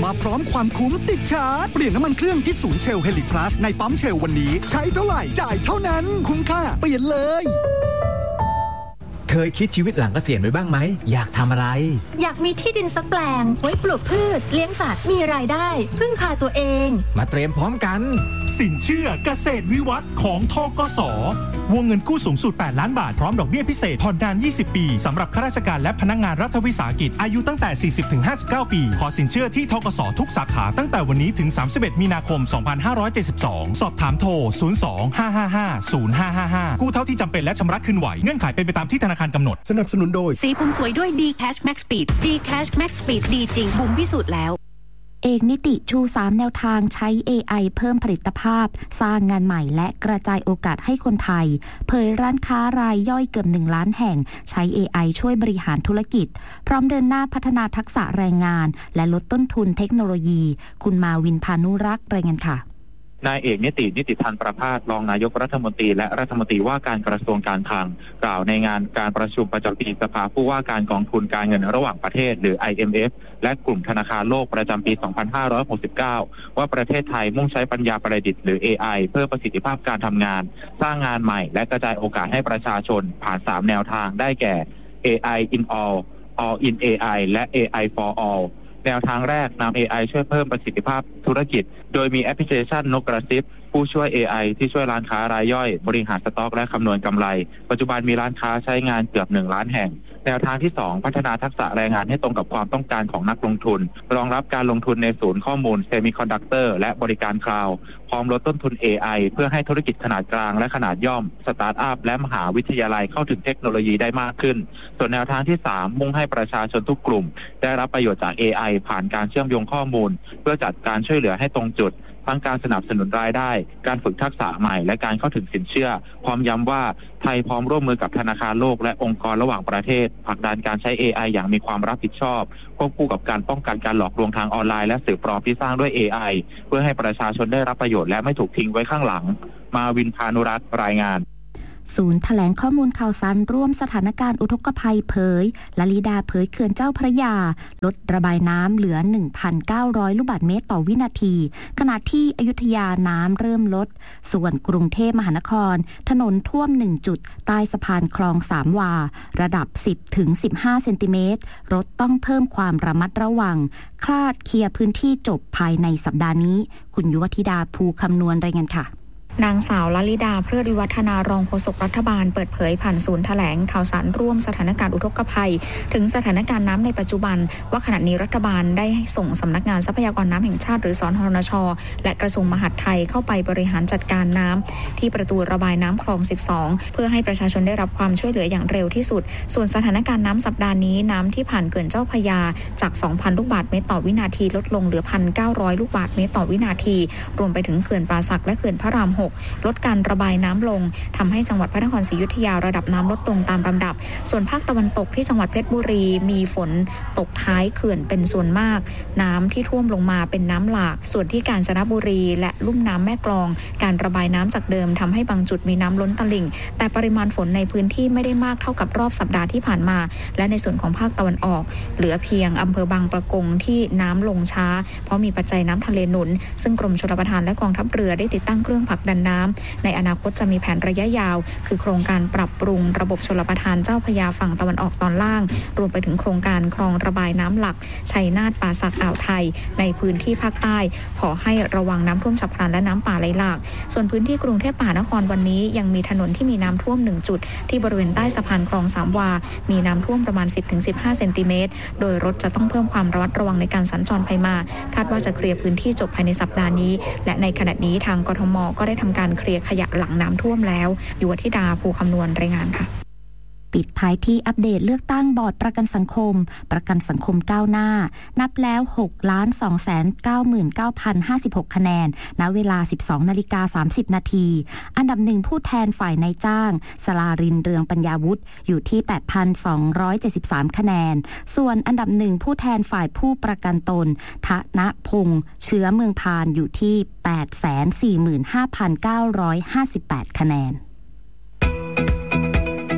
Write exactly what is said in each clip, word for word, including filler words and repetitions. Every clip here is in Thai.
มาพร้อมความคุ้มติดชาร์จเปลี่ยนน้ำมันเครื่องที่ศูนย์เชลเฮลิพลัสในปั๊มเชลวันนี้ใช้เท่าไหร่จ่ายเท่านั้นคุ้มค่าเปลี่ยนเลยเคยคิดชีวิตหลังเกษียณไว้บ้างไหมอยากทำอะไรอยากมีที่ดินสักแปลงไว้ปลูกพืชเลี้ยงสัตว์มีรายได้พึ่งพาตัวเองมาเตรียมพร้อมกันสินเชื่อเกษตรวิวัฒน์ของธกส.วงเงินกู้สูงสุดแปดล้านบาทพร้อมดอกเบี้ยพิเศษผ่อนนานยี่สิบปีสำหรับข้าราชการและพนักงานรัฐวิสาหกิจอายุตั้งแต่ สี่สิบถึงห้าสิบเก้า ปีขอสินเชื่อที่ธกส.ทุกสาขาตั้งแต่วันนี้ถึงสามสิบเอ็ดมีนาคมสองพันห้าร้อยเจ็ดสิบสองสอบถามโทรศูนย์ สอง ห้า ห้า ห้า ศูนย์ ห้า ห้า ห้ากู้เท่าที่จำเป็นและชำระคืนไหวเงื่อนไขเป็นไปตามที่ธนาคารกำหนดสนับสนุนโดยสีผมสวยด้วย D Cash Max Speed D Cash Max Speed ดีจริงบุ๋มพิสูจน์แล้วเอกนิติชูสามแนวทางใช้ เอ ไอ เพิ่มผลิตภาพสร้างงานใหม่และกระจายโอกาสให้คนไทยเผยร้านค้ารายย่อยเกือบหนึ่งล้านแห่งใช้ เอ ไอ ช่วยบริหารธุรกิจพร้อมเดินหน้าพัฒนาทักษะแรงงานและลดต้นทุนเทคโนโลยีคุณมาวินพานุรักษ์รายงานค่ะนายเอกนิตินิติพันธ์ประภาสรองนายกรัฐมนตรีและรัฐมนตรีว่าการกระทรวงการคลังกล่าวในงานการประชุมประจำปีสภาผู้ว่าการกองทุนการเงินระหว่างประเทศหรือ ไอ เอ็ม เอฟ และกลุ่มธนาคารโลกประจำปี สองพันห้าร้อยหกสิบเก้า ว่าประเทศไทยมุ่งใช้ปัญญาประดิษฐ์หรือ เอ ไอ เพื่อประสิทธิภาพการทำงานสร้างงานใหม่และกระจายโอกาสให้ประชาชนผ่านสามแนวทางได้แก่ เอ ไอ in all all in เอ ไอ และ เอ ไอ for allแนวทางแรกนำ เอ ไอ ช่วยเพิ่มประสิทธิภาพธุรกิจโดยมีแอปพลิเคชันนกกระซิบผู้ช่วย เอ ไอ ที่ช่วยร้านค้ารายย่อยบริหารสต็อกและคำนวณกำไรปัจจุบันมีร้านค้าใช้งานเกือบหนึ่งล้านแห่งแนวทางที่สองพัฒนาทักษะแรงงานให้ตรงกับความต้องการของนักลงทุนรองรับการลงทุนในศูนย์ข้อมูลเซมิคอนดักเตอร์และบริการคลาวด์พร้อมลดต้นทุน เอ ไอ เพื่อให้ธุรกิจขนาดกลางและขนาดย่อมสตาร์ทอัพและมหาวิทยาลัยเข้าถึงเทคโนโลยีได้มากขึ้นส่วนแนวทางที่สามมุ่งให้ประชาชนทุกกลุ่มได้รับประโยชน์จาก เอ ไอ ผ่านการเชื่อมโยงข้อมูลเพื่อจัดการช่วยเหลือให้ตรงจุดทั้งการสนับสนุนรายได้การฝึกทักษะใหม่และการเข้าถึงสินเชื่อพร้อมย้ำว่าไทยพร้อมร่วมมือกับธนาคารโลกและองค์กรระหว่างประเทศผลักดันการใช้ เอ ไอ อย่างมีความรับผิดชอบควบคู่กับการป้องกันการหลอกลวงทางออนไลน์และสื่อปลอมที่สร้างด้วย เอ ไอ เพื่อให้ประชาชนได้รับประโยชน์และไม่ถูกทิ้งไว้ข้างหลังมาวินพานุรักษ์รายงานศูนย์แถลงข้อมูลข่าวสารร่วมสถานการณ์อุทกภัยเผยลลิดาเผยเขื่อนเจ้าพระยาลดระบายน้ำเหลือ หนึ่งพันเก้าร้อย ลูกบาศก์เมตรต่อวินาทีขณะที่อยุธยาน้ำเริ่มลดส่วนกรุงเทพมหานครถนนท่วมหนึ่งจุดใต้สะพานคลองสามวาระดับ สิบถึงสิบห้า เซนติเมตรรถต้องเพิ่มความระมัดระวังคลาดเคลียร์พื้นที่จบภายในสัปดาห์นี้คุณยุวธิดาภูคำนวณรายงานค่ะนางสาวลลิดาเพลิดวิวัฒนารองโฆษกรัฐบาลเปิดเผยผ่านศูนย์แถลงข่าวสารร่วมสถานการณ์อุทกภัยถึงสถานการณ์น้ำในปัจจุบันว่าขณะนี้รัฐบาลได้ส่งสำนักงานทรัพยากรน้ำแห่งชาติหรือสธนช.และกระทรวงมหาดไทยเข้าไปบริหารจัดการน้ำที่ประตูระบายน้ำคลองสิบสองเพื่อให้ประชาชนได้รับความช่วยเหลืออย่างเร็วที่สุดส่วนสถานการณ์น้ำสัปดาห์นี้น้ำที่ผ่านเขื่อนเจ้าพระยาจาก สองพัน ลูกบาศก์เมตรต่อวินาทีลดลงเหลือ หนึ่งพันเก้าร้อย ลูกบาศก์เมตรต่อวินาทีรวมไปถึงเขื่อนป่าสักและเขื่อนพระรามหกลดการระบายน้ำลงทำให้จังหวัดพระนครศรีอยุธยาระดับน้ำลดลงตามลำดับส่วนภาคตะวันตกที่จังหวัดเพชรบุรีมีฝนตกท้ายเขื่อนเป็นส่วนมากน้ำที่ท่วมลงมาเป็นน้ำหลากส่วนที่กาญจนบุรีและลุ่มน้ำแม่กลองการระบายน้ำจากเดิมทำให้บางจุดมีน้ำล้นตลิ่งแต่ปริมาณฝนในพื้นที่ไม่ได้มากเท่ากับรอบสัปดาห์ที่ผ่านมาและในส่วนของภาคตะวันออกเหลือเพียงอำเภอบางปะกงที่น้ำลงช้าเพราะมีปัจจัยน้ำทะเลหนุนซึ่งกรมชลประทานและกองทัพเรือได้ติดตั้งเครื่องผลักดันน้ำในอนาคตจะมีแผนระยะยาวคือโครงการปรับปรุงระบบชลประทานเจ้าพระยาฝั่งตะวันออกตอนล่างรวมไปถึงโครงการคลองระบายน้ำหลักชัยนาทป่าสักอ่าวไทยในพื้นที่ภาคใต้ขอให้ระวังน้ำท่วมฉับพลันและน้ำป่าไหลหลากส่วนพื้นที่กรุงเทพมหานครวันนี้ยังมีถนนที่มีน้ำท่วมหนึ่งจุดที่บริเวณใต้สะพานคลองสามวามีน้ำท่วมประมาณ สิบถึงสิบห้า เซนติเมตรโดยรถจะต้องเพิ่มความระมัดระวังในการสัญจรไปมาคาดว่าจะเคลียร์พื้นที่จบภายในสัปดาห์นี้และในขณะนี้ทางกทม.ก็ได้ทำการเคลียร์ขยะหลังน้ำท่วมแล้วยุวธิดาภูคำนวณรายงานค่ะปิดท้ายที่อัปเดตเลือกตั้งบอร์ดประกันสังคมประกันสังคมก้าวหน้านับแล้ว หกล้านสองแสนเก้าหมื่นเก้าพันห้าสิบหก คะแนนณเวลา สิบสองนาฬิกาสามสิบนาทีอันดับหนึ่งผู้แทนฝ่ายนายจ้างสลารินเรืองปัญญาวุฒิอยู่ที่ แปดพันสองร้อยเจ็ดสิบสาม คะแนนส่วนอันดับหนึ่งผู้แทนฝ่ายผู้ประกันตนธนพงษ์เชื้อเมืองพานอยู่ที่ แปดแสนสี่หมื่นห้าพันเก้าร้อยห้าสิบแปด คะแนน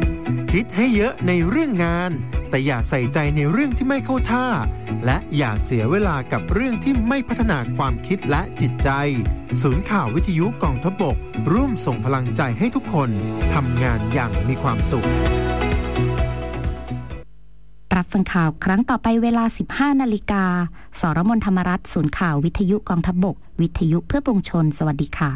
คิดให้เยอะในเรื่องงานแต่อย่าใส่ใจในเรื่องที่ไม่เข้าท่าและอย่าเสียเวลากับเรื่องที่ไม่พัฒนาความคิดและจิตใจศูนย์ข่าววิทยุกองทัพบกร่วมส่งพลังใจให้ทุกคนทำงานอย่างมีความสุขรับฟังข่าวครั้งต่อไปเวลา สิบห้านาฬิกา สรมนธรรมรัตน์ศูนย์ข่าววิทยุกองทัพบกวิทยุเพื่อปวงชนสวัสดีค่ะ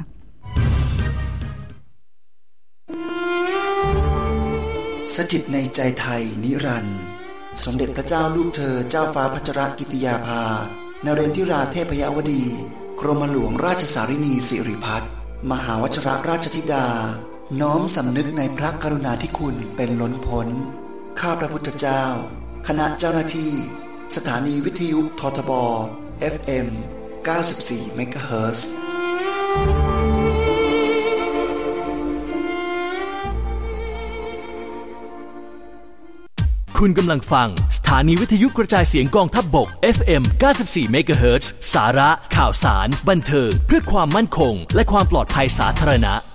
สถิตในใจไทยนิรันดร์สมเด็จพระเจ้าลูกเธอเจ้าฟ้าพัชรกิติยาภานเรนทิราเทพยวดีกรมหลวงราชสารินีสิริพัฒน์มหาวชิรราชธิดาน้อมสำนึกในพระกรุณาธิคุณเป็นล้นพ้นข้าพระพุทธเจ้าคณะเจ้าหน้าที่สถานีวิทยุททบ เอฟ เอ็ม เก้าสิบสี่ เมกะเฮิรตซ์คุณกำลังฟังสถานีวิทยุกระจายเสียงกองทัพบก เอฟ เอ็ม เก้าสิบสี่ เมกะเฮิรตซ์สาระข่าวสารบันเทิงเพื่อความมั่นคงและความปลอดภัยสาธารณะ